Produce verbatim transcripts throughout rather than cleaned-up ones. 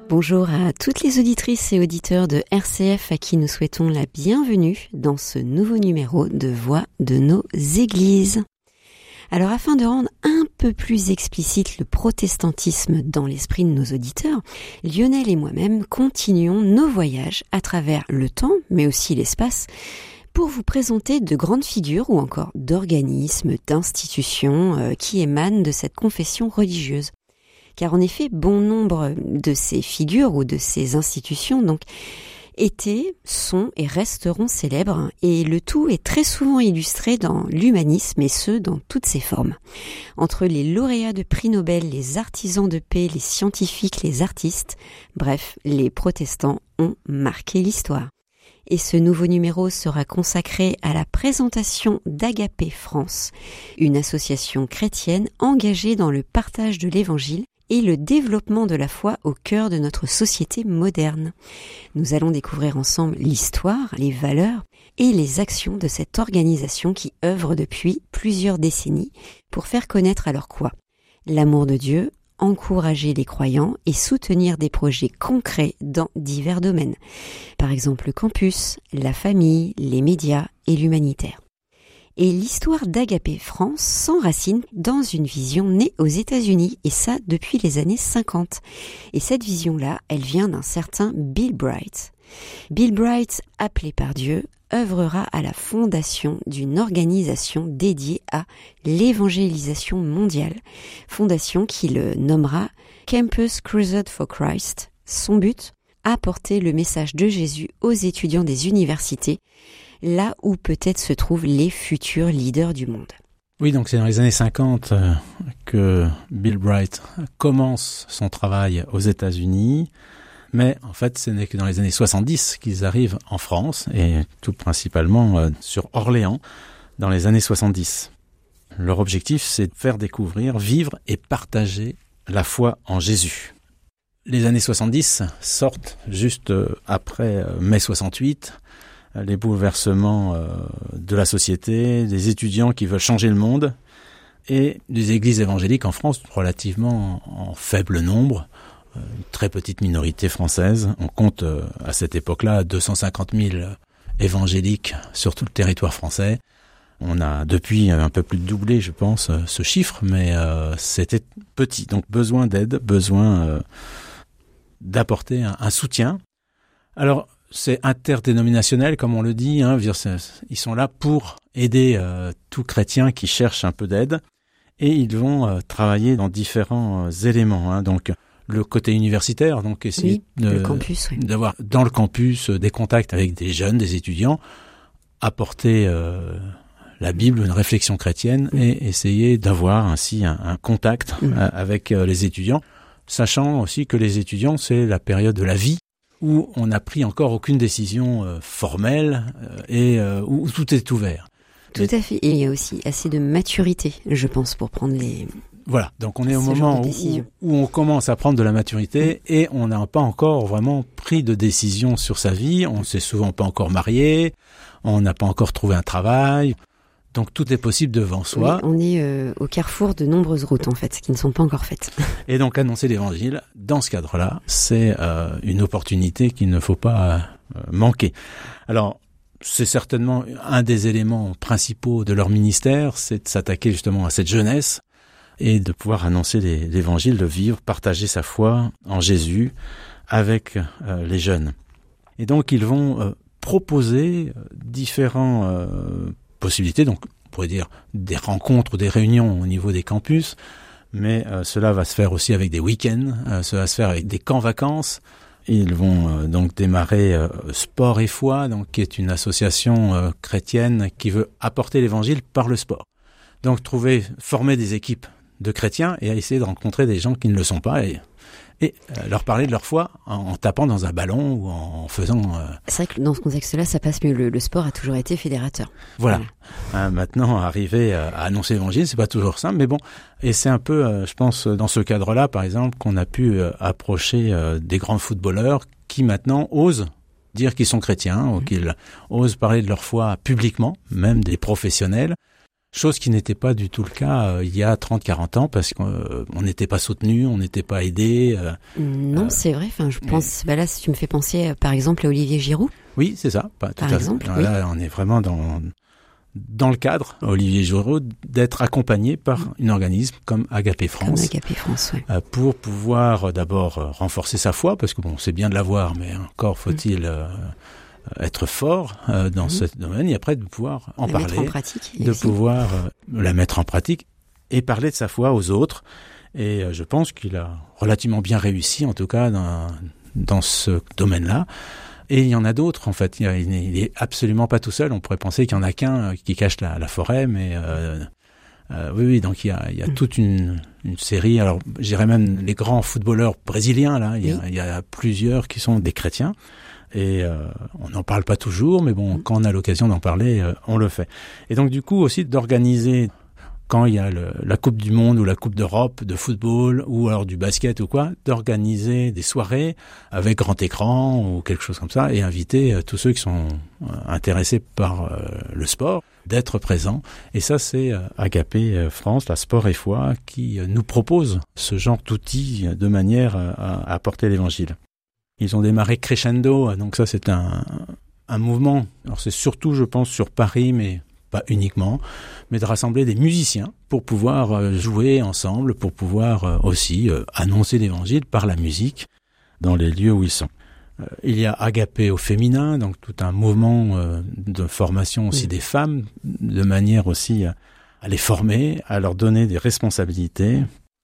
Bonjour à toutes les auditrices et auditeurs de R C F à qui nous souhaitons la bienvenue dans ce nouveau numéro de Voix de nos églises. Alors afin de rendre un peu plus explicite le protestantisme dans l'esprit de nos auditeurs, Lionel et moi-même continuons nos voyages à travers le temps, mais aussi l'espace, pour vous présenter de grandes figures ou encore d'organismes, d'institutions euh, qui émanent de cette confession religieuse. Car en effet, bon nombre de ces figures ou de ces institutions donc étaient, sont et resteront célèbres, et le tout est très souvent illustré dans l'humanisme, et ce, dans toutes ses formes. Entre les lauréats de prix Nobel, les artisans de paix, les scientifiques, les artistes, bref, les protestants ont marqué l'histoire. Et ce nouveau numéro sera consacré à la présentation d'Agapé France, une association chrétienne engagée dans le partage de l'Évangile et le développement de la foi au cœur de notre société moderne. Nous allons découvrir ensemble l'histoire, les valeurs et les actions de cette organisation qui œuvre depuis plusieurs décennies pour faire connaître alors quoi ? L'amour de Dieu, encourager les croyants et soutenir des projets concrets dans divers domaines. Par exemple le campus, la famille, les médias et l'humanitaire. Et l'histoire d'Agapé France s'enracine dans une vision née aux États-Unis, et ça depuis les années cinquante. Et cette vision-là, elle vient d'un certain Bill Bright. Bill Bright, appelé par Dieu, œuvrera à la fondation d'une organisation dédiée à l'évangélisation mondiale, fondation qu'il nommera Campus Crusade for Christ. Son but, apporter le message de Jésus aux étudiants des universités, là où peut-être se trouvent les futurs leaders du monde. Oui, donc c'est dans les années cinquante euh, que Bill Bright commence son travail aux États-Unis, mais en fait ce n'est que dans les années soixante-dix qu'ils arrivent en France, et tout principalement euh, sur Orléans, dans les années soixante-dix. Leur objectif, c'est de faire découvrir, vivre et partager la foi en Jésus. Les années soixante-dix sortent juste après mai soixante-huit, les bouleversements de la société, des étudiants qui veulent changer le monde, et des églises évangéliques en France, relativement en faible nombre, une très petite minorité française. On compte à cette époque-là deux cent cinquante mille évangéliques sur tout le territoire français. On a depuis un peu plus de doublé, je pense, ce chiffre, mais euh, c'était petit. Donc besoin d'aide, besoin euh, d'apporter un, un soutien. Alors, c'est interdénominationnel, comme on le dit. Hein, ils sont là pour aider euh, tout chrétien qui cherche un peu d'aide. Et ils vont euh, travailler dans différents euh, éléments. Hein, donc, le côté universitaire, donc essayer oui, de, le campus, oui. d'avoir dans le campus euh, des contacts avec des jeunes, des étudiants, apporter euh, la Bible, une réflexion chrétienne, mmh. et essayer d'avoir ainsi un, un contact mmh. euh, avec euh, les étudiants, sachant aussi que les étudiants, c'est la période de la vie où on n'a pris encore aucune décision euh, formelle euh, et euh, où, où tout est ouvert. Tout et, à fait. Et il y a aussi assez de maturité, je pense, pour prendre les... Voilà, donc on est au moment où, où on commence à prendre de la maturité, mmh. et on n'a pas encore vraiment pris de décision sur sa vie, on ne s'est souvent pas encore marié, on n'a pas encore trouvé un travail, donc tout est possible devant soi. Oui, on est euh, au carrefour de nombreuses routes en fait, qui ne sont pas encore faites. Et donc annoncer l'évangile, dans ce cadre-là, c'est euh, une opportunité qu'il ne faut pas euh, manquer. Alors, c'est certainement un des éléments principaux de leur ministère, c'est de s'attaquer justement à cette jeunesse et de pouvoir annoncer les, l'évangile, de vivre, partager sa foi en Jésus avec euh, les jeunes. Et donc ils vont euh, proposer différents euh, possibilités, donc on pourrait dire des rencontres ou des réunions au niveau des campus, mais euh, cela va se faire aussi avec des week-ends, euh, cela va se faire avec des camps vacances. Ils vont euh, donc démarrer euh, Sport et Foi, donc qui est une association euh, chrétienne qui veut apporter l'évangile par le sport. Donc trouver, former des équipes de chrétiens et à essayer de rencontrer des gens qui ne le sont pas et, et euh, leur parler de leur foi en, en tapant dans un ballon ou en faisant... Euh... C'est vrai que dans ce contexte-là, ça passe mieux. Le, le sport a toujours été fédérateur. Voilà. voilà. Euh, maintenant, arriver à, à annoncer l'évangile, c'est pas toujours simple, mais bon. Et c'est un peu, euh, je pense, dans ce cadre-là, par exemple, qu'on a pu euh, approcher euh, des grands footballeurs qui maintenant osent dire qu'ils sont chrétiens, mmh. ou qu'ils osent parler de leur foi publiquement, même des professionnels. Chose qui n'était pas du tout le cas euh, il y a trente quarante ans, parce qu'on euh, n'était pas soutenu, on n'était pas aidé. Euh, non, euh, c'est vrai. Enfin, je pense. Mais... Bah là, si tu me fais penser, euh, par exemple, à Olivier Giroud. Oui, c'est ça. Pas, tout par à exemple. Fait. Oui. Là, on est vraiment dans dans le cadre, Olivier Giroud, d'être accompagné par mmh. un organisme comme Agapé France. Comme Agapé France, oui. Euh, pour pouvoir euh, d'abord euh, renforcer sa foi, parce que bon, c'est bien de l'avoir, mais encore faut-il. Mmh. Euh, être fort euh, dans mmh. ce domaine et après de pouvoir en la parler, mettre en pratique, de aussi. pouvoir euh, la mettre en pratique et parler de sa foi aux autres. Et euh, je pense qu'il a relativement bien réussi, en tout cas dans, dans ce domaine-là. Et il y en a d'autres, en fait. Il est, il est absolument pas tout seul. On pourrait penser qu'il y en a qu'un qui cache la, la forêt, mais euh, euh, oui, oui. Donc il y a, il y a mmh. toute une, une série. Alors, je dirais même les grands footballeurs brésiliens. Là, il y a, oui. il y a plusieurs qui sont des chrétiens. Et euh, on n'en parle pas toujours, mais bon, quand on a l'occasion d'en parler, euh, on le fait. Et donc du coup aussi d'organiser, quand il y a le, la Coupe du Monde ou la Coupe d'Europe de football ou alors du basket ou quoi, d'organiser des soirées avec grand écran ou quelque chose comme ça et inviter euh, tous ceux qui sont euh, intéressés par euh, le sport d'être présents. Et ça, c'est euh, Agapé France, la Sport et Foi, qui euh, nous propose ce genre d'outils de manière euh, à apporter l'évangile. Ils ont démarré crescendo, donc ça c'est un, un mouvement. Alors c'est surtout, je pense, sur Paris, mais pas uniquement, mais de rassembler des musiciens pour pouvoir jouer ensemble, pour pouvoir aussi annoncer l'évangile par la musique dans les lieux où ils sont. Il y a Agapé au féminin, donc tout un mouvement de formation aussi oui. des femmes, de manière aussi à les former, à leur donner des responsabilités.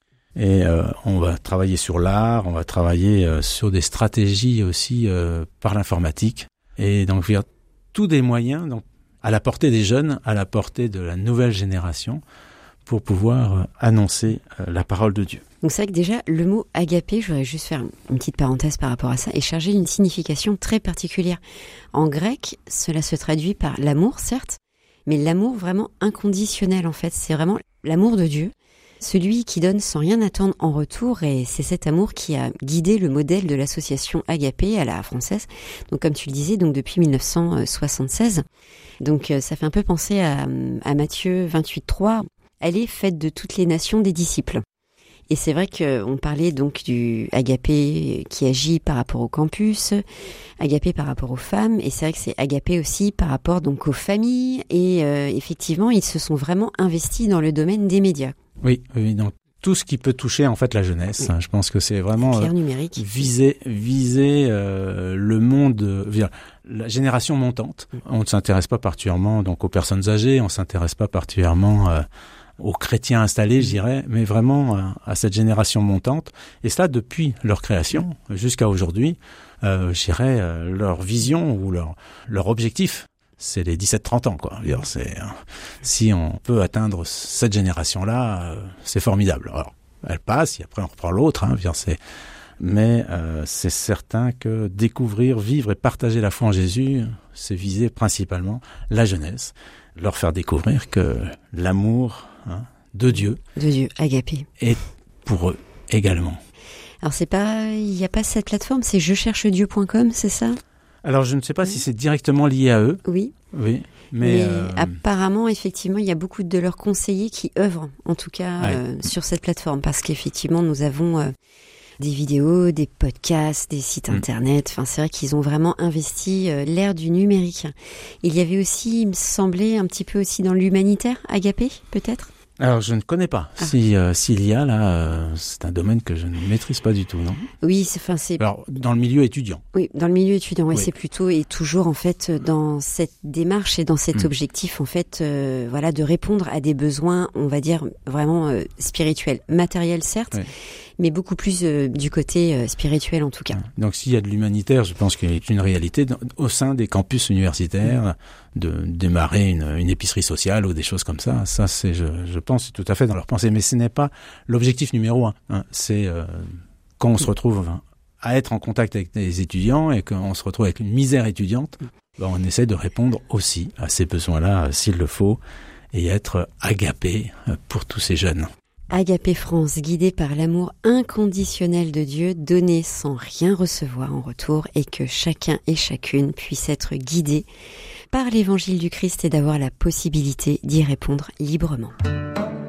Et euh, on va travailler sur l'art, on va travailler euh, sur des stratégies aussi euh, par l'informatique. Et donc, il y a tous des moyens donc, à la portée des jeunes, à la portée de la nouvelle génération, pour pouvoir euh, annoncer euh, la parole de Dieu. Donc c'est vrai que déjà, le mot agapé, je voudrais juste faire une petite parenthèse par rapport à ça, est chargé d'une signification très particulière. En grec, cela se traduit par l'amour, certes, mais l'amour vraiment inconditionnel en fait. C'est vraiment l'amour de Dieu. Celui qui donne sans rien attendre en retour, et c'est cet amour qui a guidé le modèle de l'association Agapé à la française. Donc comme tu le disais, donc depuis dix-neuf cent soixante-seize. Donc ça fait un peu penser à, à Matthieu vingt-huit trois. Elle est faite de toutes les nations des disciples. Et c'est vrai qu'on parlait donc du Agapé qui agit par rapport au campus, Agapé par rapport aux femmes, et c'est vrai que c'est Agapé aussi par rapport donc aux familles. Et euh, effectivement, ils se sont vraiment investis dans le domaine des médias. Oui, oui, donc tout ce qui peut toucher en fait la jeunesse. Oui. Je pense que c'est vraiment euh, numérique. viser, viser euh, le monde, euh, la génération montante. Oui. On ne s'intéresse pas particulièrement donc aux personnes âgées, on ne s'intéresse pas particulièrement euh, aux chrétiens installés, je dirais, mais vraiment euh, à cette génération montante. Et cela depuis leur création jusqu'à aujourd'hui, euh, je dirais euh, leur vision ou leur leur objectif. C'est les dix-sept trente ans, quoi. C'est, euh, si on peut atteindre cette génération-là, euh, c'est formidable. Alors, elle passe, et après on reprend l'autre. Hein, c'est, mais euh, c'est certain que découvrir, vivre et partager la foi en Jésus, c'est viser principalement la jeunesse, leur faire découvrir que l'amour hein, de Dieu, de Dieu, Agapé, est pour eux également. Alors c'est pas, il n'y a pas cette plateforme, c'est je cherche dieu point com, c'est ça ? Alors, je ne sais pas oui. si c'est directement lié à eux. Oui. Oui. Mais, mais euh... apparemment, effectivement, il y a beaucoup de leurs conseillers qui œuvrent, en tout cas, ouais. euh, sur cette plateforme. Parce qu'effectivement, nous avons euh, des vidéos, des podcasts, des sites mmh. internet. Enfin, c'est vrai qu'ils ont vraiment investi euh, l'ère du numérique. Il y avait aussi, il me semblait, un petit peu aussi dans l'humanitaire, Agapé, peut-être ? Alors, je ne connais pas. Ah. Si, euh, s'il y a, là, euh, c'est un domaine que je ne maîtrise pas du tout, non ? Oui, c'est, enfin, c'est... Alors, dans le milieu étudiant. Oui, dans le milieu étudiant, ouais, oui. c'est plutôt, et toujours, en fait, dans cette démarche et dans cet mmh. objectif, en fait, euh, voilà, de répondre à des besoins, on va dire, vraiment euh, spirituels. Matériels, certes, oui. mais beaucoup plus euh, du côté euh, spirituel, en tout cas. Donc, s'il y a de l'humanitaire, je pense qu'il y a une réalité dans, au sein des campus universitaires, mmh. de démarrer une, une épicerie sociale ou des choses comme ça. Ça, c'est, je, je pense, tout à fait dans leur pensée. Mais ce n'est pas l'objectif numéro un. Hein. C'est euh, quand on se retrouve à être en contact avec des étudiants et qu'on se retrouve avec une misère étudiante, ben on essaie de répondre aussi à ces besoins-là, s'il le faut, et être agapé pour tous ces jeunes. Agapé France, guidé par l'amour inconditionnel de Dieu, donné sans rien recevoir en retour, et que chacun et chacune puisse être guidé par l'évangile du Christ et d'avoir la possibilité d'y répondre librement.